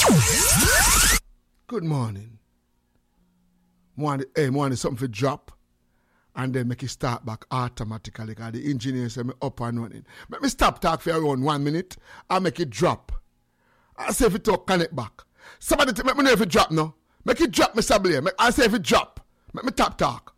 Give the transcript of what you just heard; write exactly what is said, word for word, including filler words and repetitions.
Good morning. Want hey, want something for drop and then make it start back automatically because the engineer say me up and running. Make me stop talk for around one minute and make it drop. I say if it talk connect back. Somebody t- make me know if it drop now. Make it drop, Mister Blair. Make, I say if it drop. Make me tap talk.